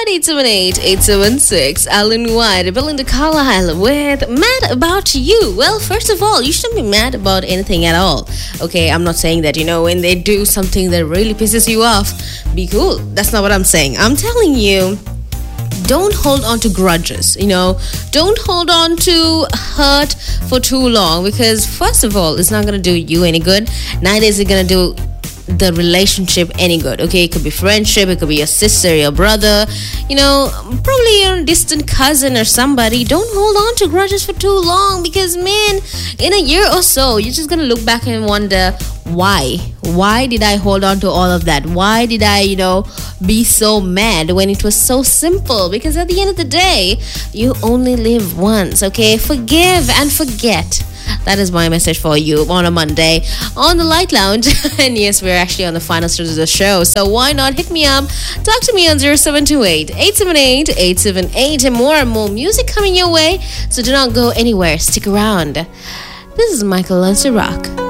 878-876. Alan White, Belinda Carlisle with Mad About You. Well, first of all, you shouldn't be mad about anything at all. Okay, I'm not saying that, when they do something that really pisses you off, be cool. That's not what I'm saying. I'm telling you, don't hold on to grudges, Don't hold on to hurt for too long because, first of all, it's not going to do you any good. Neither is it going to do the relationship any good. Okay, it could be friendship, it could be your sister, your brother, probably your distant cousin or somebody. Don't hold on to grudges for too long because, man, in a year or so, you're just gonna look back and wonder, why did I hold on to all of that? Why did I be so mad when it was so simple? Because at the end of the day, you only live once. Okay, forgive and forget. That is my message for you on a Monday on the Light Lounge. And yes, we're actually on the final stage of the show. So why not hit me up? Talk to me on 0728-878-878. And more music coming your way. So do not go anywhere. Stick around. This is Michael Learns to Rock.